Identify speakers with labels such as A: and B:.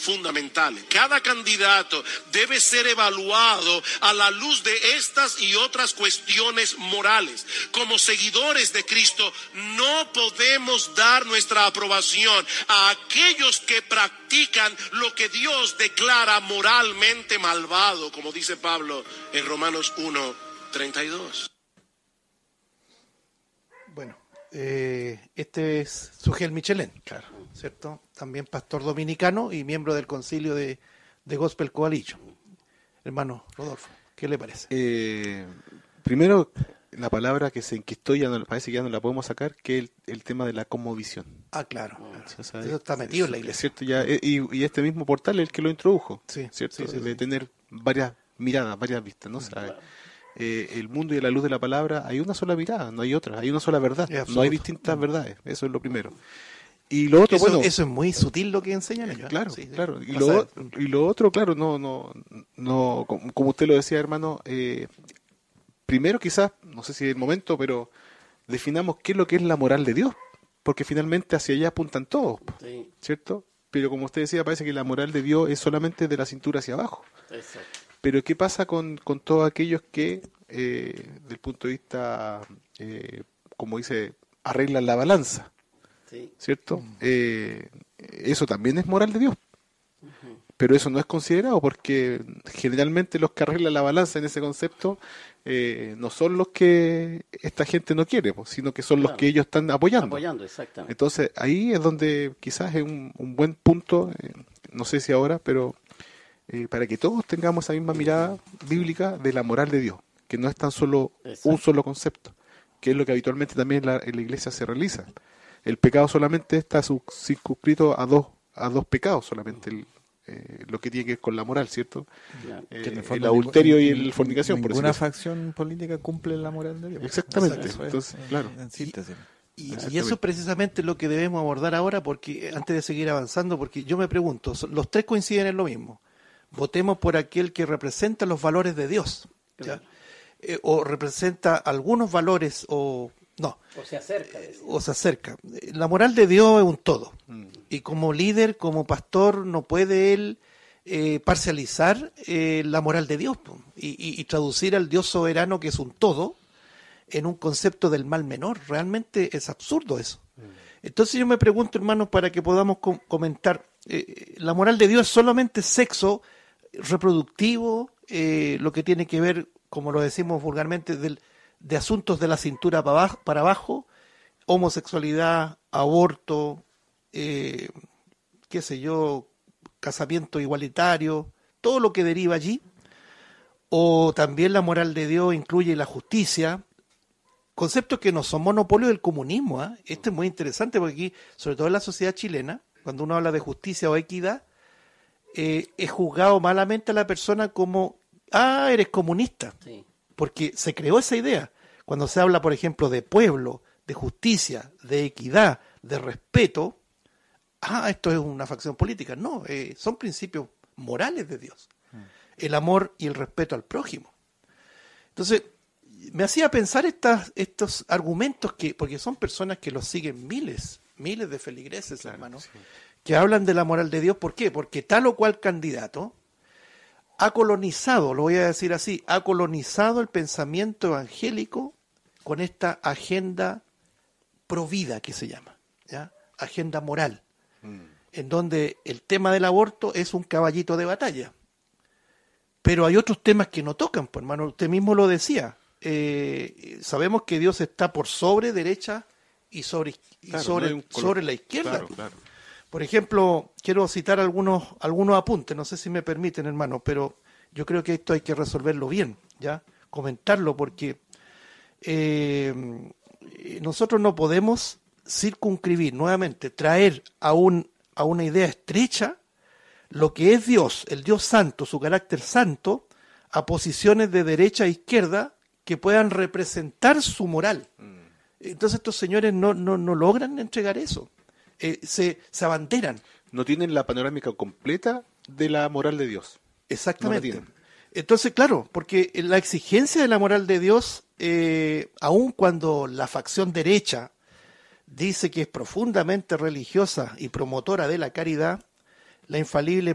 A: fundamentales. Cada candidato debe ser evaluado a la luz de estas y otras cuestiones morales. Como seguidores de Cristo, no podemos dar nuestra aprobación a aquellos que practican lo que Dios declara moralmente malvado, como dice Pablo en Romanos 1:32.
B: Bueno, este es Sugel Michelén, claro, ¿cierto? También pastor dominicano y miembro del concilio de Gospel Coalition. Hermano Rodolfo, ¿qué le parece?
C: Primero, la palabra que se enquistó, parece que ya no la podemos sacar, que es el tema de la cosmovisión.
B: Ah, claro.
C: O sea,
B: eso está metido en la iglesia.
C: Es cierto, ya, y este mismo portal es el que lo introdujo,
B: sí,
C: ¿cierto?
B: Sí.
C: De tener varias miradas, varias vistas, ¿no? O sea, el mundo y la luz de la palabra, hay una sola mirada, no hay otra, hay una sola verdad, no hay distintas verdades, eso es lo primero. Y lo otro,
B: eso es muy sutil lo que enseñan ellos.
C: Claro,
B: sí.
C: claro. Y lo otro, claro, no, como usted lo decía, hermano, primero quizás, no sé si es el momento, pero definamos qué es lo que es la moral de Dios, porque finalmente hacia allá apuntan todos,
D: Sí.
C: ¿cierto? Pero como usted decía, parece que la moral de Dios es solamente de la cintura hacia abajo.
D: Exacto.
C: Pero ¿qué pasa con todos aquellos que, del punto de vista, como dice, arreglan la balanza?
D: Sí.
C: ¿Cierto? Eso también es moral de Dios. Pero eso no es considerado porque generalmente los que arreglan la balanza en ese concepto no son los que esta gente no quiere, sino que son los que ellos están apoyando.
D: Apoyando, exactamente.
C: Entonces ahí es donde quizás es un buen punto, no sé si ahora, pero para que todos tengamos esa misma mirada bíblica de la moral de Dios, que no es tan solo un solo concepto, que es lo que habitualmente también en la iglesia se realiza. El pecado solamente está circunscrito a dos pecados solamente, lo que tiene que ver con la moral, ¿cierto?
D: Claro.
C: El adulterio y la fornicación, por
E: ninguna
C: decirlo así.
E: facción política cumple la moral de Dios.
C: Exactamente.
E: Eso es,
C: Entonces, claro.
E: en síntesis.
B: Y eso es precisamente lo que debemos abordar ahora, porque antes de seguir avanzando, porque yo me pregunto, los tres coinciden en lo mismo. Votemos por aquel que representa los valores de Dios, ¿ya? O representa algunos valores, o no.
D: O se acerca.
B: O se acerca. La moral de Dios es un todo. Y como líder, como pastor, no puede él parcializar la moral de Dios y traducir al Dios soberano, que es un todo, en un concepto del mal menor. Realmente es absurdo eso. Entonces yo me pregunto, hermanos, para que podamos comentar, la moral de Dios es solamente sexo reproductivo, lo que tiene que ver, como lo decimos vulgarmente, de asuntos de la cintura para abajo, homosexualidad, aborto, qué sé yo, casamiento igualitario, todo lo que deriva allí. O también la moral de Dios incluye la justicia, conceptos que no son monopolio del comunismo. Este es muy interesante porque aquí, sobre todo en la sociedad chilena, cuando uno habla de justicia o equidad, es juzgado malamente a la persona como, eres comunista.
D: Sí.
B: Porque se creó esa idea. Cuando se habla, por ejemplo, de pueblo, de justicia, de equidad, de respeto, esto es una facción política. No, son principios morales de Dios. El amor y el respeto al prójimo. Entonces, me hacía pensar estos argumentos, porque son personas que los siguen miles de feligreses, claro, hermanos, sí, que hablan de la moral de Dios. ¿Por qué? Porque tal o cual candidato ha colonizado, lo voy a decir así, ha colonizado el pensamiento evangélico con esta agenda provida que se llama, ¿ya? Agenda moral, en donde el tema del aborto es un caballito de batalla. Pero hay otros temas que no tocan, pues, hermano, usted mismo lo decía. Sabemos que Dios está por sobre derecha y sobre la izquierda.
C: Claro, claro.
B: Por ejemplo, quiero citar algunos apuntes, no sé si me permiten, hermano, pero yo creo que esto hay que resolverlo bien, ¿ya? Comentarlo, porque nosotros no podemos circunscribir, nuevamente, traer a una idea estrecha lo que es Dios, el Dios santo, su carácter santo, a posiciones de derecha e izquierda que puedan representar su moral. Entonces estos señores no logran entregar eso. Se abanderan.
C: No tienen la panorámica completa de la moral de Dios.
B: Exactamente.
C: No la tienen.
B: Entonces, claro, porque la exigencia de la moral de Dios, aun cuando la facción derecha dice que es profundamente religiosa y promotora de la caridad, la infalible